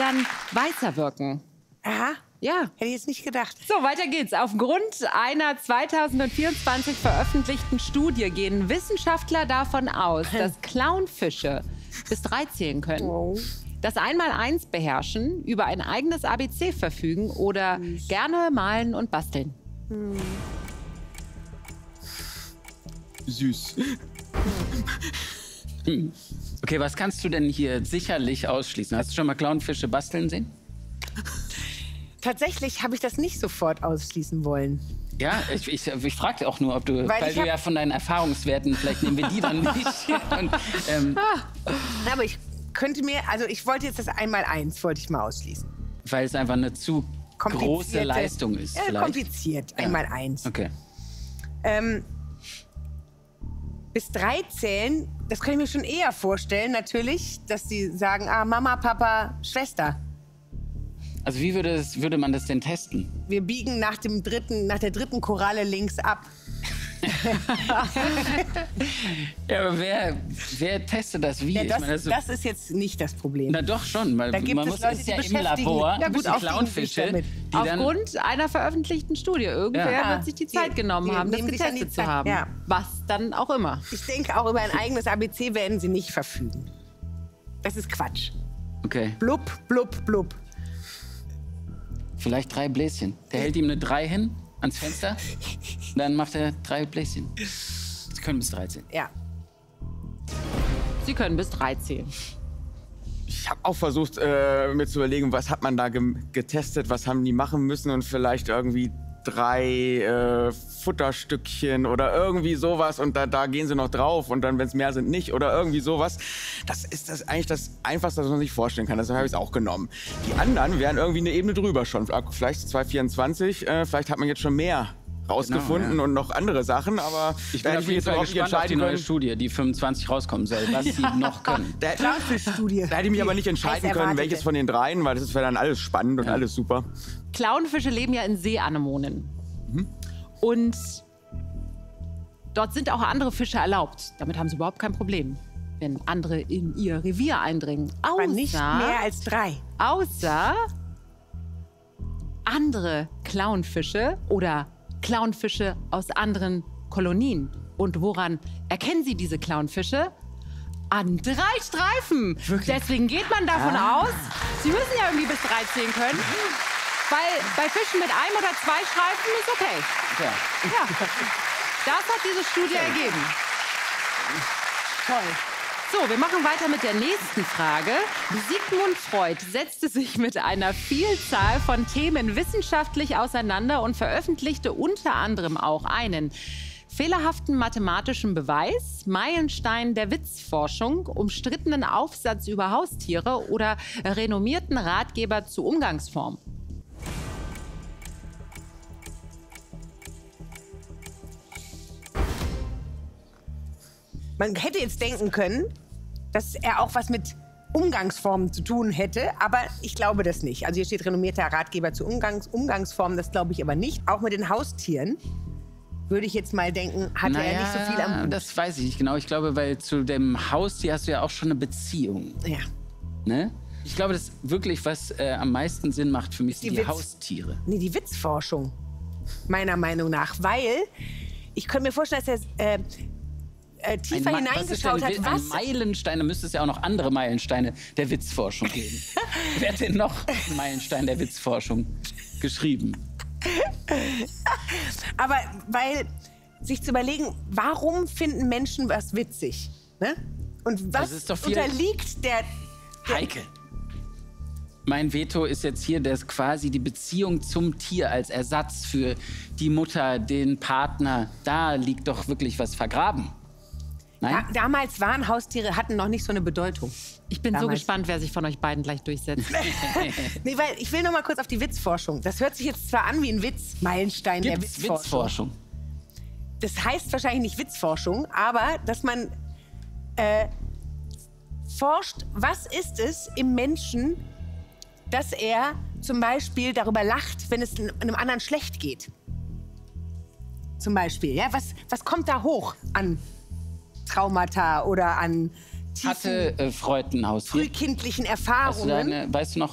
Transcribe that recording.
dann weißer wirken. Aha. Ja. Hätte ich jetzt nicht gedacht. So, weiter geht's. Aufgrund einer 2024 veröffentlichten Studie gehen Wissenschaftler davon aus, dass Clownfische bis 3 zählen können. Oh. Das Einmaleins beherrschen, über ein eigenes ABC verfügen oder gerne malen und basteln. Süß. Okay, was kannst du denn hier sicherlich ausschließen? Hast du schon mal Clownfische basteln sehen? Tatsächlich habe ich das nicht sofort ausschließen wollen. Ja, ich frage auch nur, ob du, weil du ja von deinen Erfahrungswerten, vielleicht nehmen wir die dann nicht. Und, Aber ich könnte mir, also ich wollte jetzt das Einmaleins, wollte ich mal ausschließen. weil es einfach eine zu große Leistung ist, Ja, vielleicht? kompliziert, Einmaleins. Okay. Bis 3 zählen, das kann ich mir schon eher vorstellen, natürlich, dass sie sagen, ah, Mama, Papa, Schwester. Also wie würde man das denn testen? Wir biegen nach der dritten Koralle links ab. Ja, aber wer testet das wie? Ja, Ich meine, das ist jetzt nicht das Problem. na doch schon, weil Da gibt man es muss Leute, ist die ja im beschäftigen- Labor, Ja, gut, die auch Clownfische, damit. die dann... Aufgrund einer veröffentlichten Studie. Irgendwer Ja. wird sich die Zeit genommen die haben, das nehmen sich dann die getestet zu Zeit, haben. ja. Was dann auch immer. Ich denke, auch über ein eigenes ABC werden sie nicht verfügen. Das ist Quatsch. Okay, Blub, blub, blub. vielleicht 3 Bläschen. Der hält ihm eine 3 hin ans Fenster, dann macht er 3 Bläschen. Sie können bis 13. Ja. Sie können bis 3 zählen. Ich habe auch versucht, mir zu überlegen, was hat man da getestet, was haben die machen müssen und vielleicht irgendwie 3 Futterstückchen oder irgendwie sowas und da gehen sie noch drauf und dann, wenn es mehr sind, nicht oder irgendwie sowas. Das ist eigentlich das Einfachste, was man sich vorstellen kann. Deshalb habe ich es auch genommen. Die anderen wären irgendwie eine Ebene drüber schon. Vielleicht 224, vielleicht hat man jetzt schon mehr rausgefunden Genau, ja. und noch andere Sachen, aber Ich da bin hätte auf ich jeden jetzt Fall überhaupt nicht gespannt auf die entscheiden neue können. Studie, die 25 rauskommen soll, was sie noch können. Clownfisch-Studie. Da hätte ich mich aber nicht entscheiden Heiß können, erwartete. welches von den 3, weil das wäre dann alles spannend und alles super. Clownfische leben ja in Seeanemonen. Und dort sind auch andere Fische erlaubt. Damit haben sie überhaupt kein Problem, wenn andere in ihr Revier eindringen. Aber nicht mehr als 3. Außer andere Clownfische oder Clownfische aus anderen Kolonien. Und woran erkennen Sie diese Clownfische? An 3 Streifen. Deswegen geht man davon aus, Sie müssen ja irgendwie bis 3 zählen können. Weil bei Fischen mit 1 oder 2 Streifen ist okay. Ja. Ja. Das hat diese Studie ergeben. Toll. So, wir machen weiter mit der nächsten Frage. Sigmund Freud setzte sich mit einer Vielzahl von Themen wissenschaftlich auseinander und veröffentlichte unter anderem auch einen fehlerhaften mathematischen Beweis, Meilenstein der Witzforschung, umstrittenen Aufsatz über Haustiere oder renommierten Ratgeber zu Umgangsformen. Man hätte jetzt denken können, dass er auch was mit Umgangsformen zu tun hätte, aber ich glaube das nicht. Also hier steht renommierter Ratgeber zu Umgangsformen, das glaube ich aber nicht. Auch mit den Haustieren würde ich jetzt mal denken, hatte er nicht so viel am Hut. Das weiß ich nicht genau. Ich glaube, weil zu dem Haustier hast du ja auch schon eine Beziehung. Ja. Ne? Ich glaube, das wirklich, was am meisten Sinn macht für mich, sind die Witz- Haustiere. Nee, die Witzforschung, meiner Meinung nach. Weil ich könnte mir vorstellen, dass er tiefer hineingeschaut hat. Ein Meilenstein, da müsste es ja auch noch andere Meilensteine der Witzforschung geben. Wer hat denn noch einen Meilenstein der Witzforschung geschrieben? Aber weil sich zu überlegen, warum finden Menschen was witzig? Ne? Und was Das ist doch viel- unterliegt der... Heike. Mein Veto ist jetzt hier, dass quasi die Beziehung zum Tier als Ersatz für die Mutter, den Partner, da liegt doch wirklich was vergraben. Nein? Damals waren Haustiere, hatten noch nicht so eine Bedeutung. Ich bin so Damals. gespannt, wer sich von euch beiden gleich durchsetzt. Nee, weil ich will noch mal kurz auf die Witzforschung. Das hört sich jetzt zwar an wie ein Witz, Meilenstein der Gibt's Witzforschung. Witzforschung? Das heißt wahrscheinlich nicht Witzforschung, aber dass man forscht, was ist es im Menschen, dass er zum Beispiel darüber lacht, wenn es einem anderen schlecht geht. Zum Beispiel, ja? Was kommt da hoch an Traumata oder an tiefen, Hatte Freud ein Haustier? frühkindlichen Weißt du, Erfahrungen? weißt du noch,